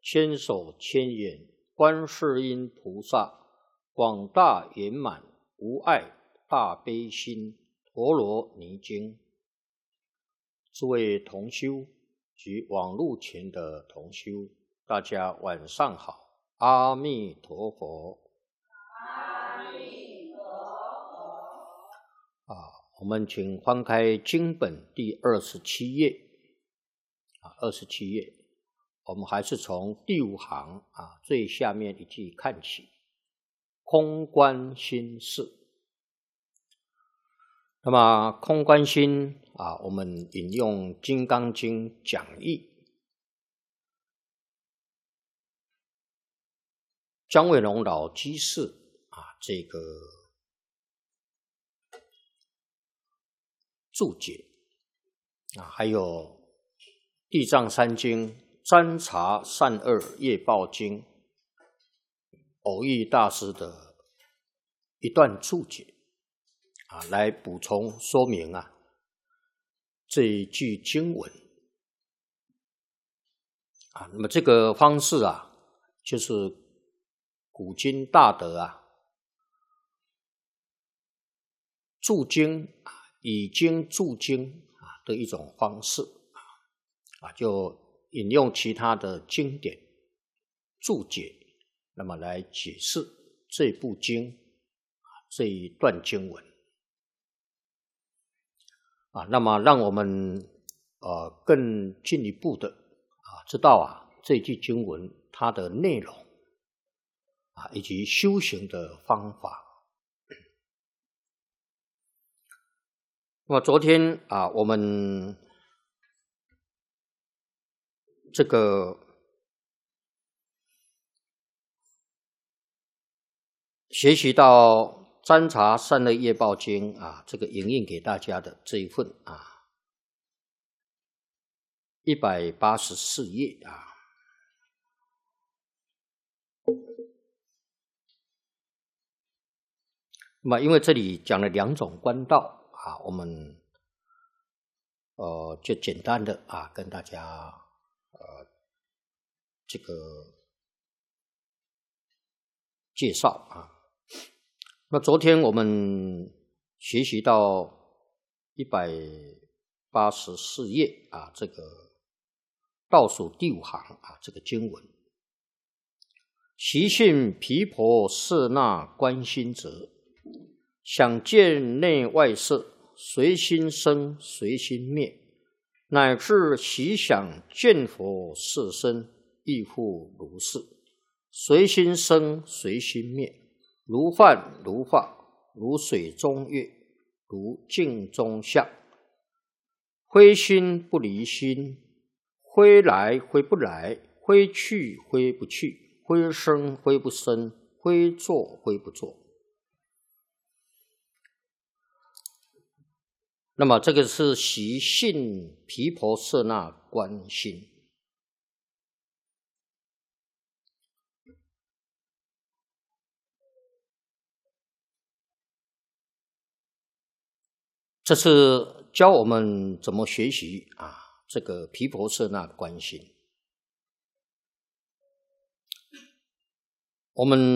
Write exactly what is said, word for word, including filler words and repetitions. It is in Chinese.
千手千眼观世音菩萨，广大圆满无碍大悲心陀罗尼经。诸位同修及网络前的同修，大家晚上好，阿弥陀佛。 阿弥陀佛。 啊，我们请翻开经本第二十七页，啊，二十七页，我们还是从第五行啊最下面一句看起，空观心事。那么空观心啊，我们引用《金刚经》讲义，姜维龙老居士啊这个注解啊，还有《地藏三经》占察善恶业报经偶益大师的一段注解啊，来补充说明啊这一句经文啊。那么这个方式啊，就是古今大德啊注经啊，以经注经啊的一种方式啊，就引用其他的经典注解，那么来解释这部经啊这一段经文啊，那么让我们呃更进一步的啊知道啊这句经文它的内容啊以及修行的方法。那么昨天啊我们这个学习到占察善恶业报经啊，这个引用给大家的这一份啊一百八十四页啊。那么因为这里讲了两种观道啊，我们呃就简单的啊跟大家呃这个介绍啊。那昨天我们学习到一百八十四页啊，这个倒数第五行啊，这个经文，习性毗婆舍那观心者，想见内外色，随心生，随心灭，乃至习想见佛色身，亦复如是，随心生，随心灭，如幻如化，如水中月，如镜中像，非心不离心，非来非不来，非去非不去，非生非不生，非作非不作。那么这个是习性毗婆舍那观心。这是教我们怎么学习啊这个毗婆舍那观心。我们